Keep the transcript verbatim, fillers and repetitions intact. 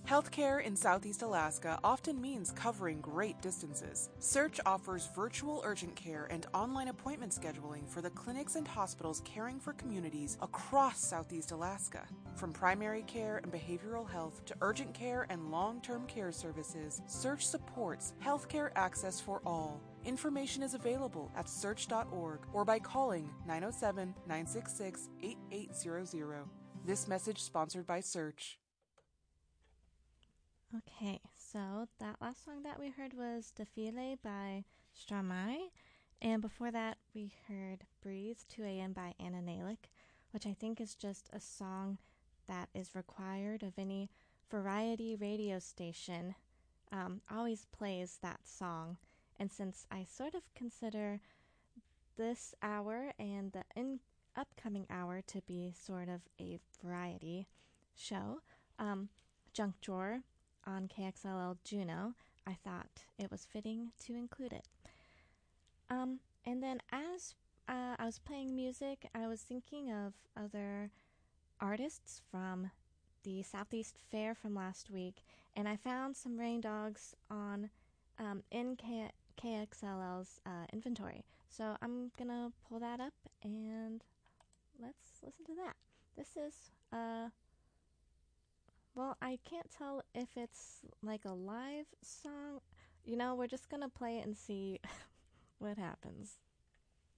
Healthcare in Southeast Alaska often means covering great distances. Search offers virtual urgent care and online appointment scheduling for the clinics and hospitals caring for communities across Southeast Alaska. From primary care and behavioral health to urgent care and long-term care services, Search supports healthcare access for all. Information is available at search dot org or by calling nine oh seven, nine six six, eight eight zero zero. This message sponsored by Search. Okay, so that last song that we heard was Defile by Stromae. And before that, we heard Breathe two a.m. by Anna Nalick, which I think is just a song that is required of any variety radio station. Um, always plays that song. And since I sort of consider this hour and the in- upcoming hour to be sort of a variety show, um, Junk Drawer on K X L L Juneau, I thought it was fitting to include it. Um, and then as uh, I was playing music, I was thinking of other artists from the Southeast Fair from last week, and I found some Rain Dogs on um, in K- KXLL's uh, inventory. So I'm gonna pull that up and let's listen to that. This is uh well, I can't tell if it's like a live song. You know, we're just gonna play it and see what happens.